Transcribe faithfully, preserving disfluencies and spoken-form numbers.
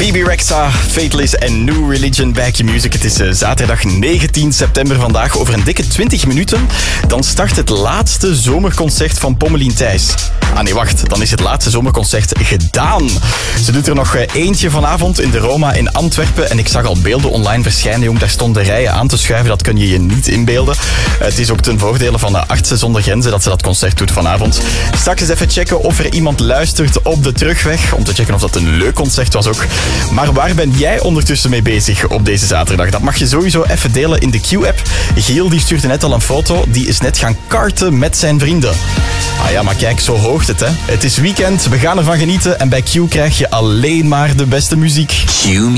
Bebe Rexha, Faithless en New Religion Back Your Music. Het is uh, zaterdag negentien september vandaag. Over een dikke twintig minuten dan start het laatste zomerconcert van Pommelien Thijs. Ah nee, wacht. Dan is het laatste zomerconcert gedaan. Ze doet er nog uh, eentje vanavond in de Roma in Antwerpen. En ik zag al beelden online verschijnen, jong. Daar stonden rijen aan te schuiven. Dat kun je je niet inbeelden. Uh, het is ook ten voordele van de Artsen zonder Grenzen dat ze dat concert doet vanavond. Straks eens even checken of er iemand luistert op de terugweg. Om te checken of dat een leuk concert was ook. Maar waar ben jij ondertussen mee bezig op deze zaterdag? Dat mag je sowieso even delen in de Q-app. Giel die stuurde net al een foto. Die is net gaan karten met zijn vrienden. Ah ja, maar kijk, zo hoogt het, hè. Het is weekend, we gaan ervan genieten. En bij Q krijg je alleen maar de beste muziek. Q